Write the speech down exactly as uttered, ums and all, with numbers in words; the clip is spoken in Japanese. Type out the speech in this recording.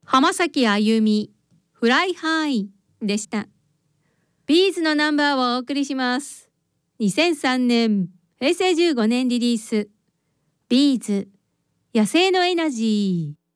浜崎あゆみ、フライハイでした。ビーズのナンバーをお送りします。にせんさんねん、へいせいじゅうごねんリリース、ビーズ、野生のエナジー。